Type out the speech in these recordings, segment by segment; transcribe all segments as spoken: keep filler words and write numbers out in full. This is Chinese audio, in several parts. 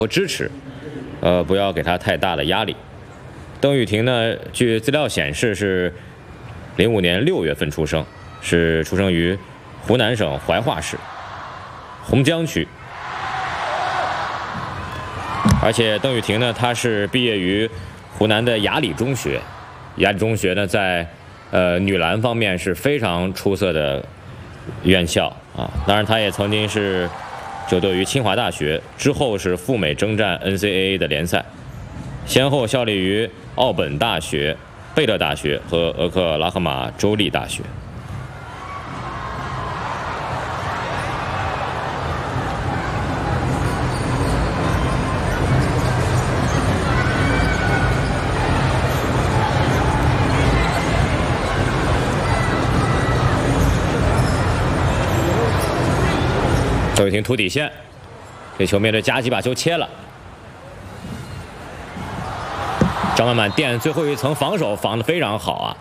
和支持，呃，不要给他太大的压力。邓雨婷呢，据资料显示是零五年六月份出生，是出生于湖南省怀化市洪江区。而且邓雨婷呢，她是毕业于湖南的雅礼中学，雅礼中学呢在呃女篮方面是非常出色的院校啊。当然，她也曾经是就读于清华大学，之后是赴美征战 N C A A 的联赛，先后效力于奥本大学、贝勒大学和俄克拉荷马州立大学。邓雨婷突底线，这球面对夹击把球切了。张曼曼垫最后一层防守防得非常好啊！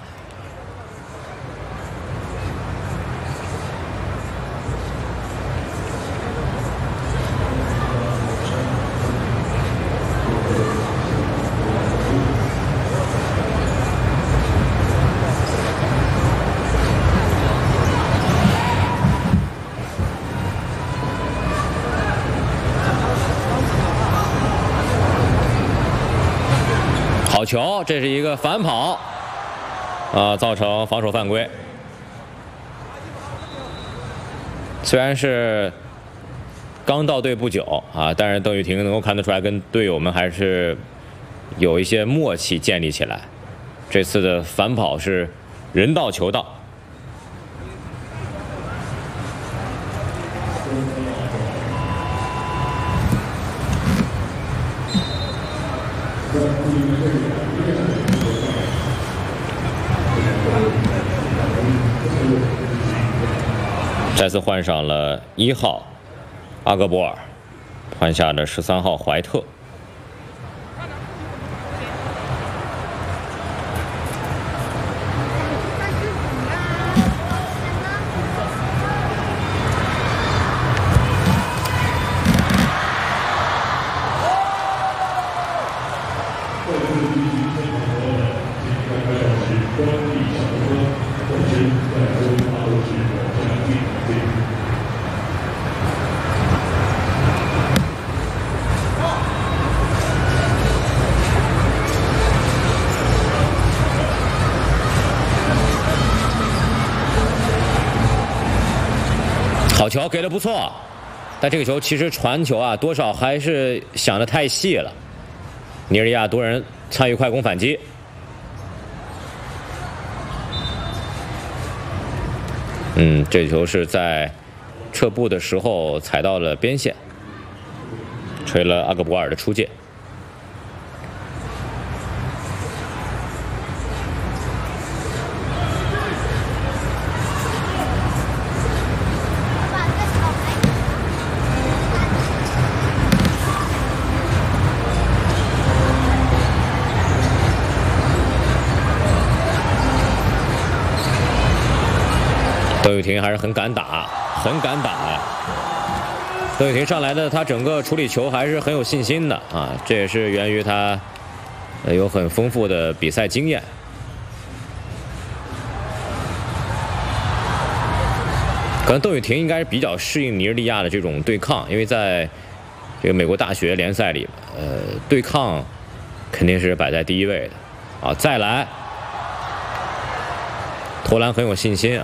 好球，这是一个反跑，啊，造成防守犯规。虽然是刚到队不久啊，但是邓雨婷能够看得出来，跟队友们还是有一些默契建立起来。这次的反跑是人到球到。再次换上了一号阿格博尔，换下了十三号怀特。好球给的不错，但这个球其实传球啊，多少还是想的太细了。尼日利亚多人参与快攻反击，嗯，这球是在撤步的时候踩到了边线，吹了阿格博尔的出界。邓雨婷还是很敢打，很敢打呀！邓雨婷上来的，她整个处理球还是很有信心的啊，这也是源于她呃有很丰富的比赛经验。可能邓雨婷应该是比较适应尼日利亚的这种对抗，因为在这个美国大学联赛里，呃，对抗肯定是摆在第一位的啊。再来，投篮很有信心啊。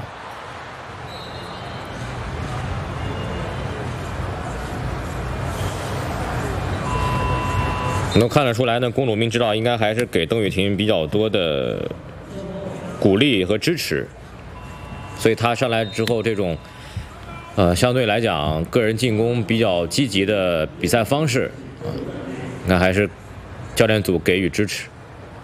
能看得出来呢，龚鲁明指导应该还是给邓雨婷比较多的鼓励和支持，所以他上来之后这种，呃，相对来讲个人进攻比较积极的比赛方式，啊，那还是教练组给予支持。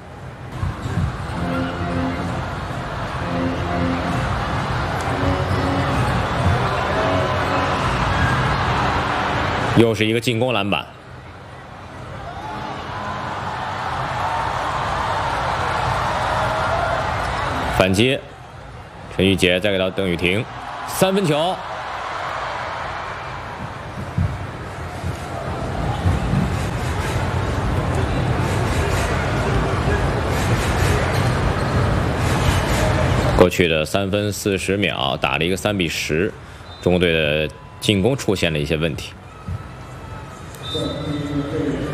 又是一个进攻篮板。反击，陈玉洁再给到邓雨婷，三分球。 过去的三分四十秒打了一个三比十，中国队的进攻出现了一些问题。